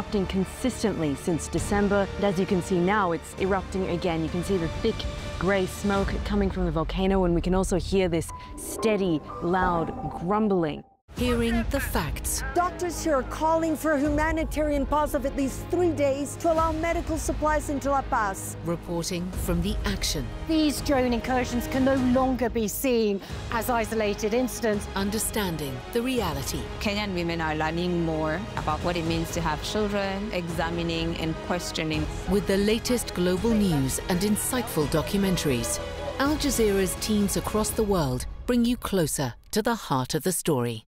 erupting consistently since December. And as you can see now, it's erupting again. You can see the thick grey smoke coming from the volcano, and we can also hear this steady, loud grumbling. Hearing the facts. Doctors here are calling for a humanitarian pause of at least 3 days to allow medical supplies into La Paz. Reporting from the action. These drone incursions can no longer be seen as isolated incidents. Understanding the reality. Kenyan women are learning more about what it means to have children, examining and questioning. With the latest global news and insightful documentaries, Al Jazeera's teams across the world bring you closer to the heart of the story.